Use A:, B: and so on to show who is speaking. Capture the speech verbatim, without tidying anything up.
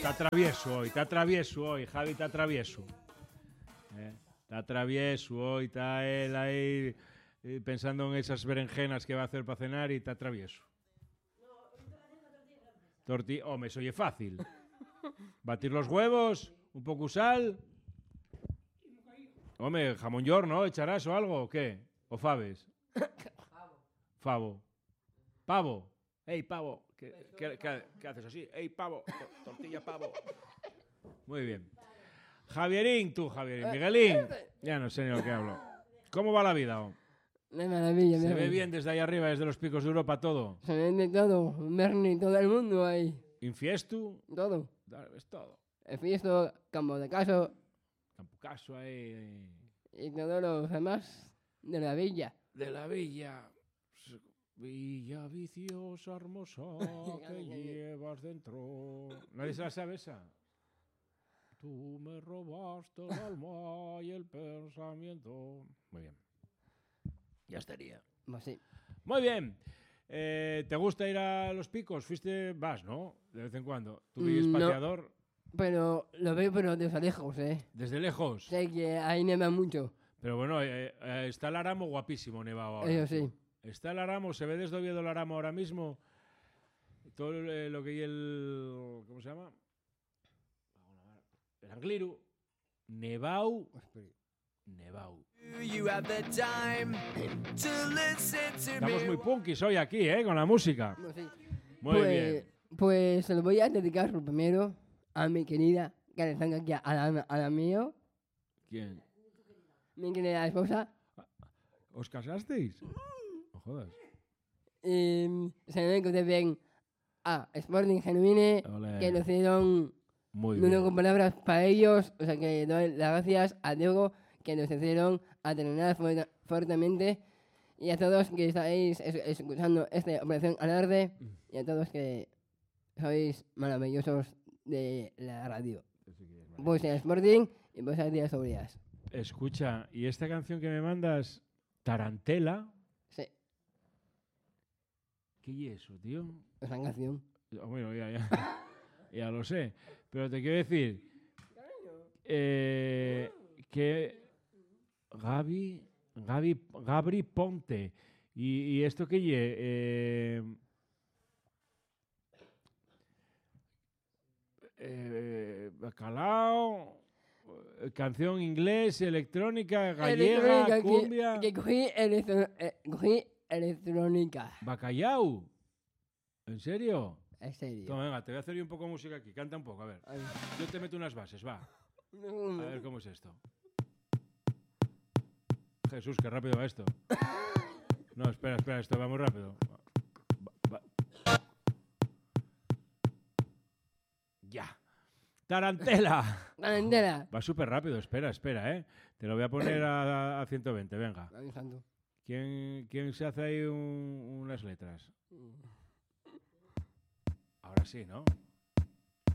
A: Está travieso hoy, está travieso hoy, Javi está travieso. Eh, está travieso hoy, está él ahí eh, pensando en esas berenjenas que va a hacer para cenar y está travieso. Tortilla, hombre, eso oye fácil. Batir los huevos, un poco sal. Hombre, jamón york, ¿no? ¿Echarás o algo o qué? ¿O faves? Favo. Pavo. Ey, pavo. ¿Qué, qué, qué, qué haces así? Ey, pavo. Tortilla, pavo. Muy bien. Javierín, tú, Javierín. Miguelín. Ya no sé ni lo que hablo. ¿Cómo va la vida? Oh?
B: De maravilla.
A: ¿Se
B: me
A: ve bien desde ahí arriba, desde los picos de Europa, todo?
B: Se ve de todo. Bernie, todo el mundo ahí.
A: ¿Infiestu?
B: Todo.
A: Es todo.
B: El fiesto, campo de caso.
A: Campo ahí.
B: Y todos los demás de la villa.
A: De la villa. Villa viciosa, hermosa, que llevas dentro. ¿Nadie se la sabe esa? Tú me robaste el alma y el pensamiento. Muy bien. Ya estaría.
B: Pues sí.
A: Muy bien. Eh, ¿Te gusta ir a los picos? ¿Fuiste? Vas, ¿no? De vez en cuando. ¿Tú que eres
B: No.
A: pateador?
B: Pero lo veo pero desde lejos, ¿eh?
A: ¿Desde lejos?
B: Sé que ahí neva mucho.
A: Pero bueno, eh, eh, está el Aramo guapísimo nevado ahora.
B: Eso sí.
A: Está el Aramo, se ve desde Oviedo el Aramo ahora mismo. Todo eh, lo que hay el... ¿Cómo se llama? El Angliru. Nevau. Nevau. Estamos muy punkis hoy aquí, ¿eh? Con la música.
B: Pues sí.
A: Muy
B: pues,
A: bien.
B: Pues se lo voy a dedicar lo primero a mi querida, que le están aquí a la, a la mío.
A: ¿Quién?
B: Mi querida esposa.
A: ¿Os casasteis? No jodas.
B: Y se lo dedico también a Sporting Genuine,
A: Olé.
B: que lo hicieron...
A: Muy
B: No
A: bien.
B: tengo palabras para ellos, o sea que doy las gracias a Diego que nos hicieron a terminar fu- fuertemente y a todos que estáis es- escuchando esta Operación Alarde y a todos que sois maravillosos de la radio. Pues en Sporting y pues a días sobre días.
A: Escucha, ¿y esta canción que me mandas, Tarantela?
B: Sí,
A: ¿Qué es eso, tío?
B: es una canción.
A: Oh, bueno, ya, ya, ya lo sé. Pero te quiero decir eh, que Gaby, Gaby, Gabri Ponte. ¿Y, y esto qué ye? Eh, eh, bacalao, eh, canción inglés, electrónica, gallega,
B: Electrónica,
A: cumbia.
B: Que, que cogí, electro- eh, cogí electrónica.
A: Bacallau. ¿En serio?
B: En serio.
A: Toma, venga, te voy a hacer yo un poco de música aquí. Canta un poco, a ver.
B: Ay.
A: Yo te meto unas bases, va. A ver cómo es esto. Jesús, qué rápido va esto. No, espera, espera, esto va muy rápido. Va- va- Ya. Tarantela.
B: La entera.
A: Va súper rápido, espera, espera, ¿eh? Te lo voy a poner a, a ciento veinte, venga.
B: Ay, santo.
A: ¿Quién, quién se hace ahí un- unas letras? Ahora sí, ¿no?